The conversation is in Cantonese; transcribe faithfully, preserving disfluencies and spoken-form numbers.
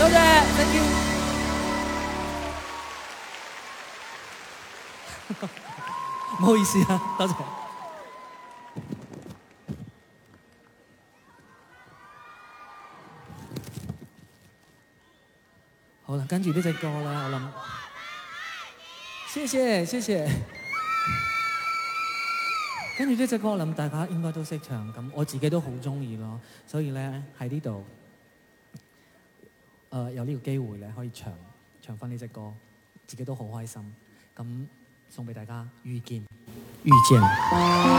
多謝 ，thank you。唔好意思啊，多謝。好啦，跟住呢隻歌咧，我諗，謝謝謝謝。跟住呢隻歌，我諗大家應該都識唱，咁我自己都好中意咯，所以咧喺呢度，誒、呃、有呢個機會咧可以唱唱翻呢隻歌，自己都好開心，咁送俾大家遇見遇見。